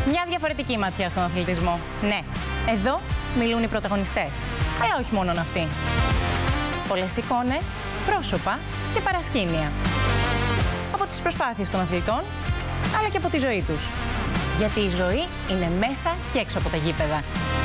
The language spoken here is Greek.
Μια διαφορετική ματιά στον αθλητισμό. Ναι, εδώ μιλούν οι πρωταγωνιστές. Αλλά όχι μόνον αυτοί. Πολλές εικόνες, πρόσωπα και παρασκήνια. Από τις προσπάθειες των αθλητών, αλλά και από τη ζωή τους. Γιατί η ζωή είναι μέσα και έξω από τα γήπεδα.